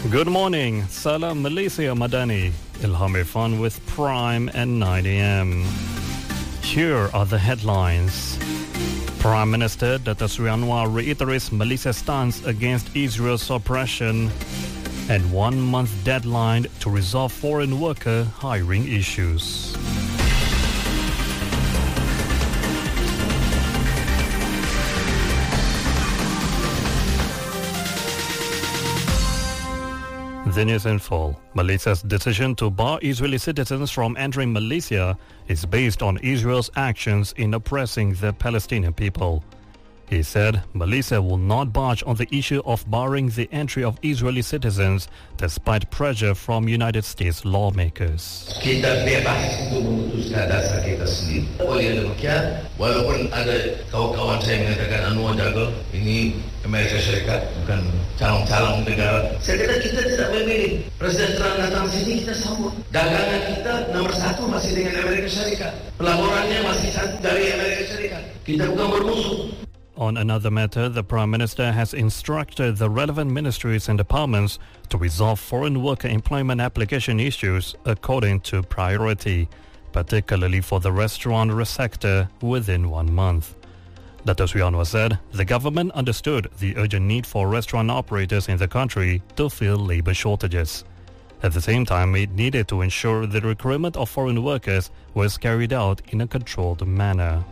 Good morning. Salam Malaysia Madani. Ilham Irfan with Prime at 9 a.m. Here are the headlines. Prime Minister Dato Sri Anwar reiterates Malaysia's stance against Israel's oppression and 1 month deadline to resolve foreign worker hiring issues. The news in full. Malaysia's decision to bar Israeli citizens from entering Malaysia is based on Israel's actions in oppressing the Palestinian people. He said Malaysia will not budge on the issue of barring the entry of Israeli citizens despite pressure from United States lawmakers. Kita bebas untuk memutuskan dasar kita sendiri. Oleh demikian, walaupun ada kawan-kawan saya mengatakan Anwar jaga, ini Amerika Syarikat bukan calon-calon negara. Saya kata kita tidak memilih. Presiden Trump datang sini, kita sambut. Dagangan kita nomor 1 masih dengan Amerika Syarikat. Pelaburannya masih dari Amerika Syarikat. Kita bukan bermusuh. On another matter, the Prime Minister has instructed the relevant ministries and departments to resolve foreign worker employment application issues according to priority, particularly for the restaurant sector within 1 month. Dato Sri Anwar said the government understood the urgent need for restaurant operators in the country to fill labour shortages. At the same time, it needed to ensure the recruitment of foreign workers was carried out in a controlled manner.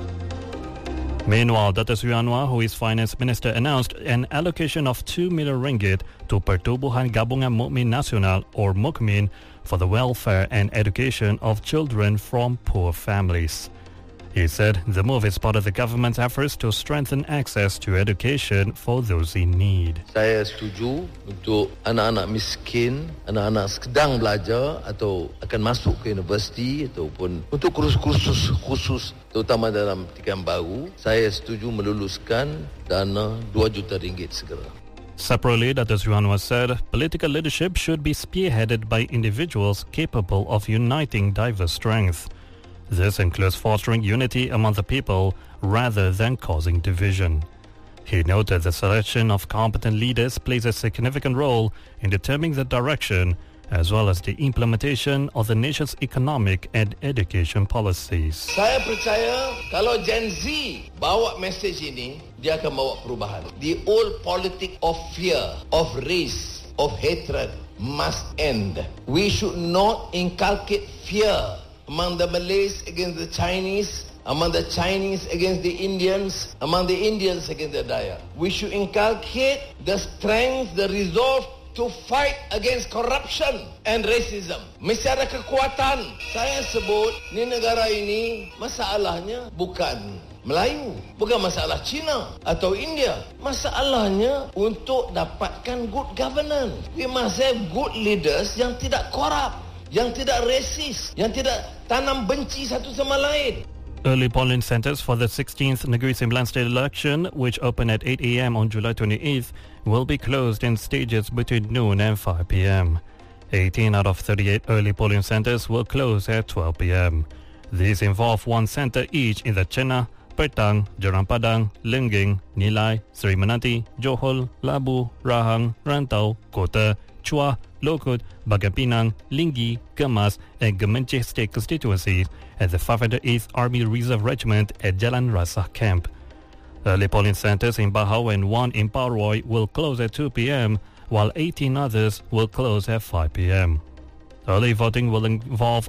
Meanwhile, Dato Sri Anwar, who is Finance Minister, announced an allocation of 2 million ringgit to Pertubuhan Gabungan Mukmin Nasional or Mukmin for the welfare and education of children from poor families. He said the move is part of the government's efforts to strengthen access to education for those in need. Saya setuju untuk anak-anak miskin, anak-anak sedang belajar atau akan masuk ke universiti ataupun untuk kursus khusus terutama dalam Tikan Baru, saya setuju meluluskan dana 2 juta ringgit segera. Separately, Dato Sri Anwar said political leadership should be spearheaded by individuals capable of uniting diverse strengths. This includes fostering unity among the people rather than causing division. He noted the selection of competent leaders plays a significant role in determining the direction as well as the implementation of the nation's economic and education policies. Saya percaya kalau Gen Z bawa mesej ini, dia akan bawa perubahan. The old politic of fear, of race, of hatred must end. We should not inculcate fear among the Malays against the Chinese, among the Chinese against the Indians, among the Indians against the Dayak. We should inculcate the strength, the resolve to fight against corruption and racism. Mesti ada kekuatan. Saya sebut, ni negara ini masalahnya bukan Melayu, bukan masalah Cina atau India. Masalahnya untuk dapatkan good governance. We must have good leaders yang tidak korup, yang tidak resis, yang tidak tanam benci satu sama lain. Early polling centers for the 16th Negeri Sembilan state election, which opened at 8 a.m. on July 28th, will be closed in stages between noon and 5 p.m. 18 out of 38 early polling centers will close at 12 p.m. These involve 1 center each in the Chenna, Pertang, Jarang Padang, Lenggeng, Nilai, Seri Menanti, Johor, Labu, Rahang, Rantau, Kota, Chua, Lokut, Bagan Pinang, Linggi, Gemas and Gemencih state constituencies at the 508th Army Reserve Regiment at Jalan Rasah Camp. Early polling centers in Bahau and 1 in Paroi will close at 2 p.m., while 18 others will close at 5 p.m. Early voting will involve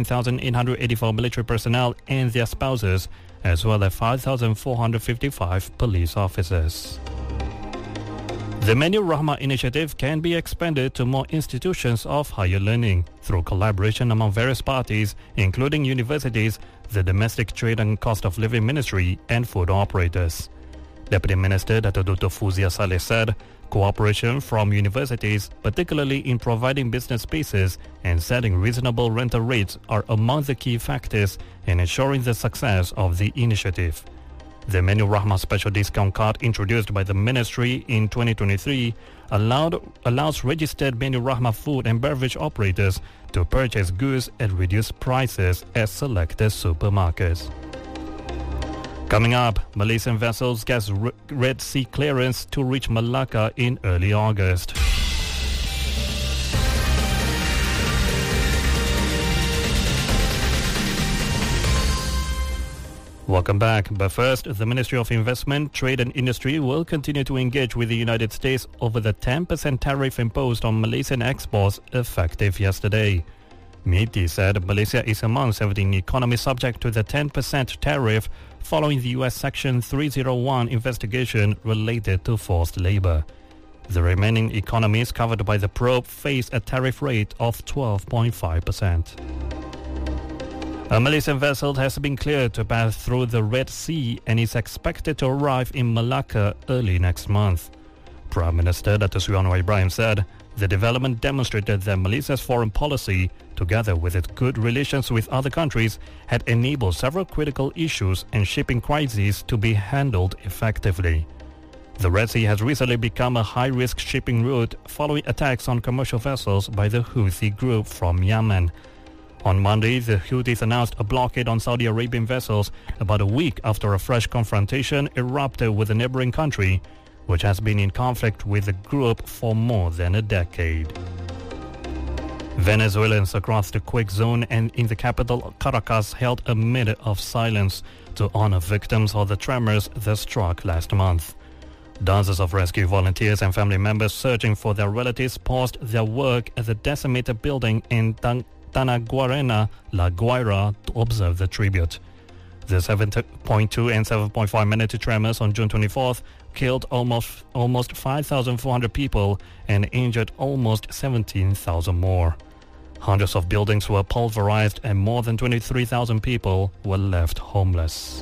16,884 military personnel and their spouses, as well as 5,455 police officers. The Menu Rahmah initiative can be expanded to more institutions of higher learning through collaboration among various parties, including universities, the Domestic Trade and Cost of Living Ministry, and food operators. Deputy Minister Dato Dr. Fuzia Saleh said cooperation from universities, particularly in providing business spaces and setting reasonable rental rates, are among the key factors in ensuring the success of the initiative. The Menu Rahmah special discount card introduced by the ministry in 2023 allows registered Menu Rahmah food and beverage operators to purchase goods at reduced prices at selected supermarkets. Coming up, Malaysian vessels get Red Sea clearance to reach Malacca in early August. Welcome back. But first, the Ministry of Investment, Trade and Industry will continue to engage with the United States over the 10% tariff imposed on Malaysian exports effective yesterday. MITI said Malaysia is among 17 economies subject to the 10% tariff following the US Section 301 investigation related to forced labor. The remaining economies covered by the probe face a tariff rate of 12.5%. A Malaysian vessel has been cleared to pass through the Red Sea and is expected to arrive in Malacca early next month. Prime Minister Datuk Seri Anwar Ibrahim said the development demonstrated that Malaysia's foreign policy, together with its good relations with other countries, had enabled several critical issues and shipping crises to be handled effectively. The Red Sea has recently become a high-risk shipping route following attacks on commercial vessels by the Houthi group from Yemen. On Monday, the Houthis announced a blockade on Saudi Arabian vessels about a week after a fresh confrontation erupted with a neighboring country, which has been in conflict with the group for more than a decade. Venezuelans across the quake zone and in the capital Caracas held a minute of silence to honor victims of the tremors that struck last month. Dozens of rescue volunteers and family members searching for their relatives paused their work at the decimated building in Tanaguarena, La Guaira to observe the tribute. The 7.2 and 7.5 magnitude tremors on June 24th killed almost 5,400 people and injured almost 17,000 more. Hundreds of buildings were pulverized and more than 23,000 people were left homeless.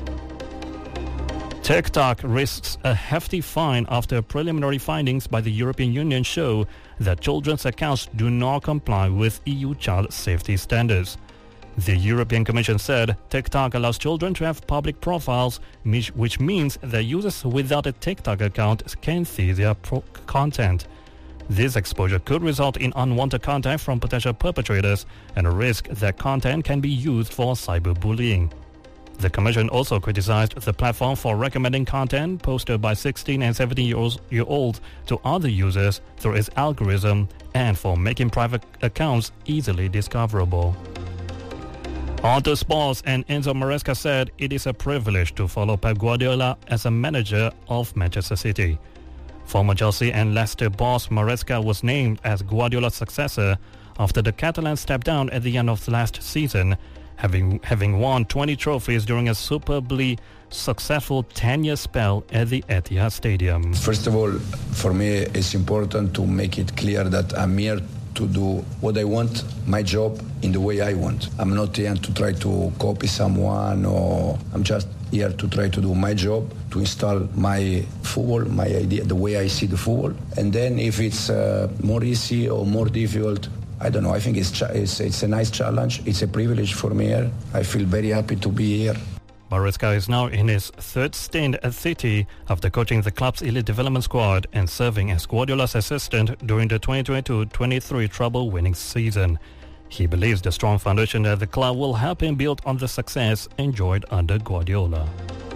TikTok risks a hefty fine after preliminary findings by the European Union show that children's accounts do not comply with EU child safety standards. The European Commission said TikTok allows children to have public profiles, which means that users without a TikTok account can see their content. This exposure could result in unwanted content from potential perpetrators and a risk that content can be used for cyberbullying. The Commission also criticized the platform for recommending content posted by 16 and 17-year-olds to other users through its algorithm and for making private accounts easily discoverable. On to sports, and Enzo Maresca said it is a privilege to follow Pep Guardiola as a manager of Manchester City. Former Chelsea and Leicester boss Maresca was named as Guardiola's successor after the Catalan stepped down at the end of last season, having won 20 trophies during a superbly successful 10-year spell at the Etihad Stadium. First of all, for me, it's important to make it clear that I'm here to do what I want, my job, in the way I want. I'm not here to try to copy someone, or I'm just here to try to do my job, to install my football, my idea, the way I see the football. And then if it's more easy or more difficult, I don't know. I think it's a nice challenge. It's a privilege for me here. I feel very happy to be here. Maresca is now in his third stint at City after coaching the club's elite development squad and serving as Guardiola's assistant during the 2022-23 treble-winning season. He believes the strong foundation at the club will help him build on the success enjoyed under Guardiola.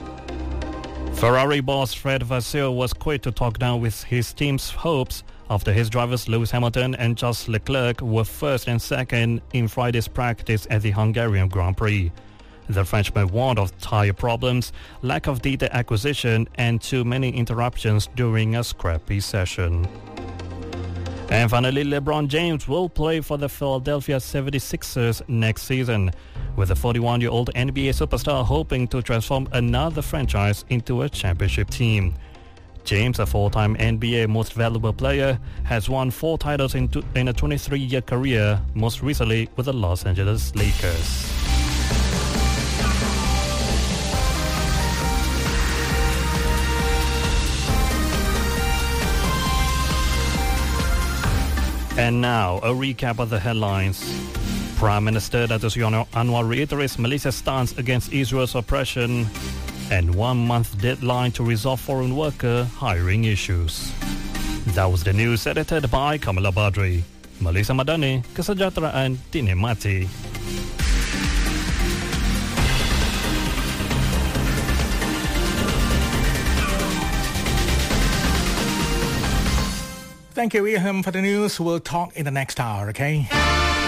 Ferrari boss Fred Vasseur was quick to talk down with his team's hopes after his drivers Lewis Hamilton and Charles Leclerc were first and second in Friday's practice at the Hungarian Grand Prix. The Frenchman warned of tyre problems, lack of data acquisition, and too many interruptions during a scrappy session. And finally, LeBron James will play for the Philadelphia 76ers next season, with the 41-year-old NBA superstar hoping to transform another franchise into a championship team. James, a four-time NBA Most Valuable Player, has won 4 titles in a 23-year career, most recently with the Los Angeles Lakers. And now, a recap of the headlines. Prime Minister Datuk Seri Anwar reiterates Malaysia's stance against Israel's oppression, and 1-month deadline to resolve foreign worker hiring issues. That was the news edited by Kamala Badri. Malaysia Madani, kesejahteraan dinikmati. Thank you, William, for the news. We'll talk in the next hour, okay?